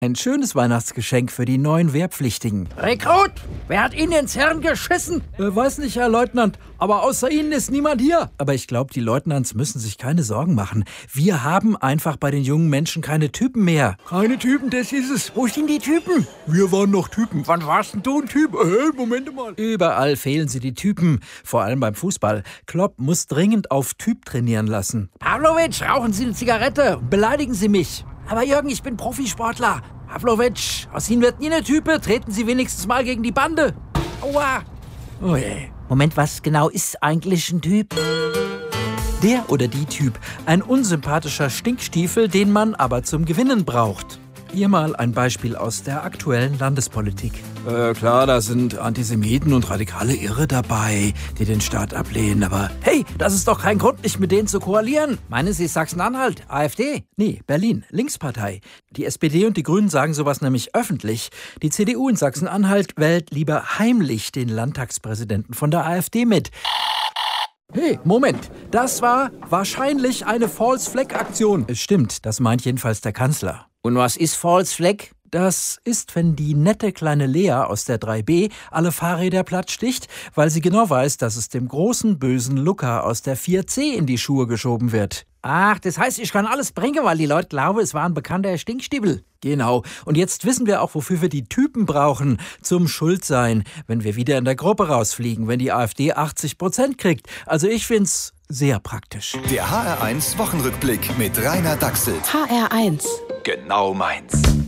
Ein schönes Weihnachtsgeschenk für die neuen Wehrpflichtigen. Rekrut, wer hat Ihnen ins Hirn geschissen? Weiß nicht, Herr Leutnant, aber außer Ihnen ist niemand hier. Aber ich glaube, die Leutnants müssen sich keine Sorgen machen. Wir haben einfach bei den jungen Menschen keine Typen mehr. Keine Typen, das ist es. Wo sind die Typen? Wir waren noch Typen. Wann warst denn du ein Typ? Moment mal. Überall fehlen sie die Typen, vor allem beim Fußball. Klopp muss dringend auf Typ trainieren lassen. Pavlovic, rauchen Sie eine Zigarette. Beleidigen Sie mich. Aber Jürgen, ich bin Profisportler. Pavlovic, aus Ihnen wird nie eine Type. Treten Sie wenigstens mal gegen die Bande. Aua. Oh je. Moment, was genau ist eigentlich ein Typ? Der oder die Typ. Ein unsympathischer Stinkstiefel, den man aber zum Gewinnen braucht. Hier mal ein Beispiel aus der aktuellen Landespolitik. Klar, da sind Antisemiten und radikale Irre dabei, die den Staat ablehnen. Aber hey, das ist doch kein Grund, nicht mit denen zu koalieren. Meinen Sie Sachsen-Anhalt, AfD? Nee, Berlin, Linkspartei. Die SPD und die Grünen sagen sowas nämlich öffentlich. Die CDU in Sachsen-Anhalt wählt lieber heimlich den Landtagspräsidenten von der AfD mit. Hey, Moment, das war wahrscheinlich eine False-Flag-Aktion. Es stimmt, das meint jedenfalls der Kanzler. Und was ist False Flag? Das ist, wenn die nette kleine Lea aus der 3b alle Fahrräder platt sticht, weil sie genau weiß, dass es dem großen, bösen Luca aus der 4c in die Schuhe geschoben wird. Ach, das heißt, ich kann alles bringen, weil die Leute glauben, es war ein bekannter Stinkstiebel. Genau. Und jetzt wissen wir auch, wofür wir die Typen brauchen. Zum Schuldsein, wenn wir wieder in der Gruppe rausfliegen, wenn die AfD 80% kriegt. Also ich find's sehr praktisch. Der HR1 Wochenrückblick mit Rainer Dachselt. HR1. Genau meins.